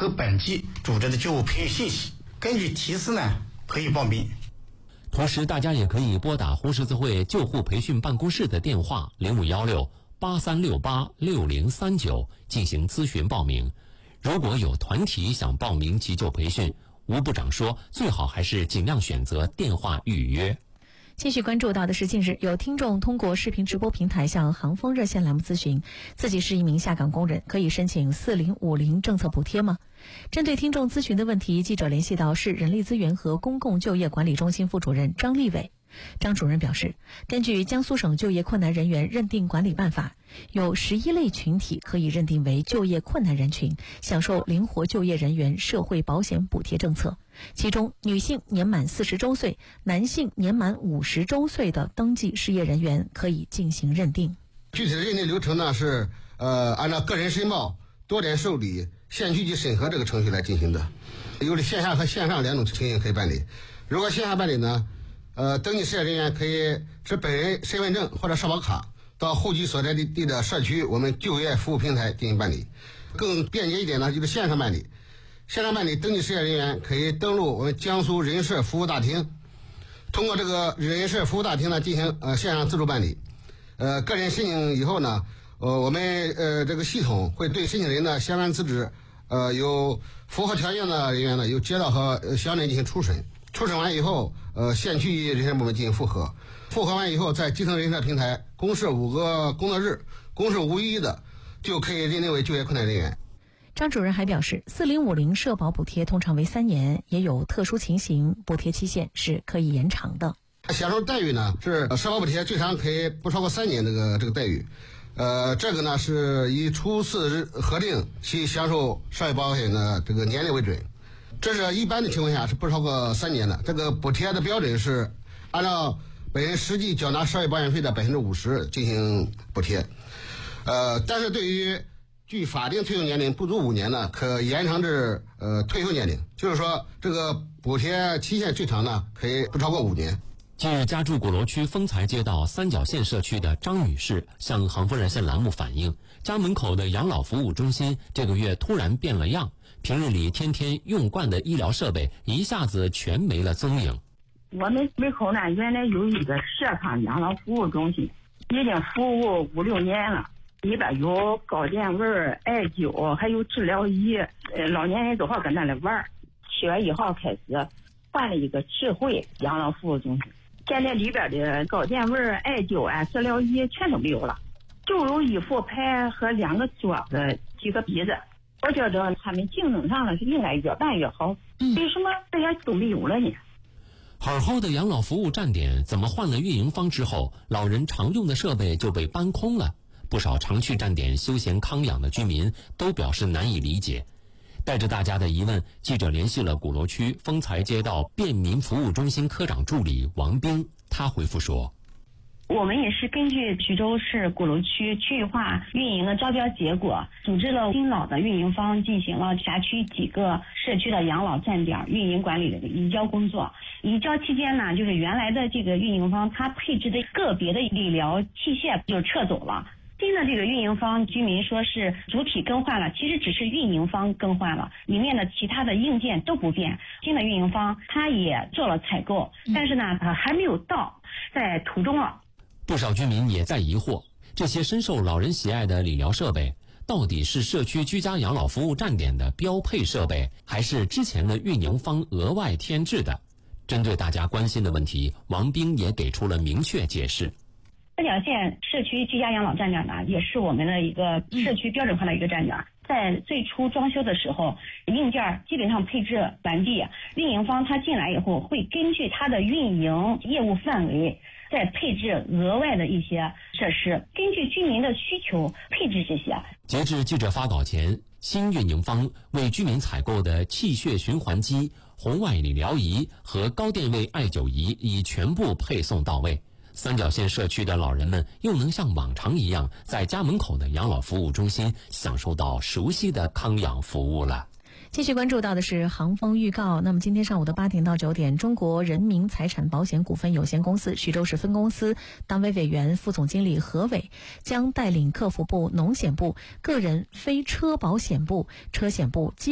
和本级组织的救护培训信息，根据提示呢可以报名。 同时大家也可以拨打红十字会救护培训办公室的电话051683686039进行咨询报名。如果有团体想报名急救培训，吴部长说最好还是尽量选择电话预约。 继续关注到的是，近日有听众通过视频直播平台向航风热线栏目咨询，自己是一名下岗工人，可以申请4050政策补贴吗？针对听众咨询的问题，记者联系到市人力资源和公共就业管理中心副主任张立伟。张主任表示，根据江苏省就业困难人员认定管理办法，有11类群体可以认定为就业困难人群，享受灵活就业人员社会保险补贴政策。其中，女性年满40周岁、男性年满50周岁的登记失业人员可以进行认定。 具体的认定流程呢是按照个人申报、多点受理、县区级审核这个程序来进行的，有线下和线上两种情形可以办理。如果线下办理呢，登记失业人员可以持本人身份证或者社保卡到户籍所在地的社区我们就业服务平台进行办理。更便捷一点呢，就是线上办理。线上办理登记失业人员可以登录我们江苏人社服务大厅，通过这个人社服务大厅呢进行线上自助办理。个人申请以后呢，我们这个系统会对申请人的相关资质有符合条件的人员呢，由街道和乡镇进行初审。初审完以后，县区人社部门进行复核，复核完以后，在基层人社平台公示5个工作日，公示无异议的，就可以认定为就业困难人员。 张主任还表示，4050社保补贴通常为3年，也有特殊情形，补贴期限是可以延长的。 享受待遇呢是社保补贴最长可以不超过3年这个待遇。这个呢是以初次核定其享受社会保险的这个年龄为准。这是一般的情况下是不超过3年的。这个补贴的标准是按照本人实际缴纳社会保险费的50%进行补贴。但是对于距法定退休年龄不足5年呢，可延长至退休年龄，就是说这个补贴期限最长呢可以不超过5年。 近日，家住鼓楼区丰才街道三角线社区的张女士向航风热线栏目反映，家门口的养老服务中心这个月突然变了样，平日里天天用惯的医疗设备一下子全没了踪影。 我们门口呢原来有一个社康养老服务中心，已经服务5-6年了，里边有高电位、艾灸，还有治疗仪，老年人都好搁那里玩。7月1号开始换了一个智慧养老服务中心，现在里边的高电位、艾灸啊、治疗仪全都没有了，就有一副牌和2个桌子、几个笔子。我觉得他们竞争上了是应该越办越好，为什么这些都没有了呢？ 好好的养老服务站点怎么换了运营方之后，老人常用的设备就被搬空了？不少常去站点休闲康养的居民都表示难以理解。带着大家的疑问，记者联系了鼓楼区丰才街道便民服务中心科长助理王斌，他回复说， 我们也是根据徐州市鼓楼区区域化运营的招标结果，组织了新老的运营方进行了辖区几个社区的养老站点运营管理的移交工作。移交期间呢，就是原来的这个运营方他配置的个别的理疗器械就撤走了，新的这个运营方居民说是主体更换了，其实只是运营方更换了，里面的其他的硬件都不变。新的运营方他也做了采购，但是呢还没有到，在途中了。 不少居民也在疑惑，这些深受老人喜爱的理疗设备到底是社区居家养老服务站点的标配设备，还是之前的运营方额外添置的？针对大家关心的问题，王斌也给出了明确解释。 三角线社区居家养老站点呢，也是我们的一个社区标准化的一个站点。在最初装修的时候，硬件基本上配置完毕，运营方他进来以后会根据他的运营业务范围再配置额外的一些设施，根据居民的需求配置这些。 截至记者发稿前，新运营方为居民采购的气血循环机、红外理疗仪和高电位艾灸仪已全部配送到位。三角线社区的老人们又能像往常一样，在家门口的养老服务中心享受到熟悉的康养服务了。 继续关注到的是航风预告。那么今天上午的8点到9点，中国人民财产保险股份有限公司徐州市分公司党委委员、副总经理何伟将带领客服部、农险部、个人非车保险部、车险部、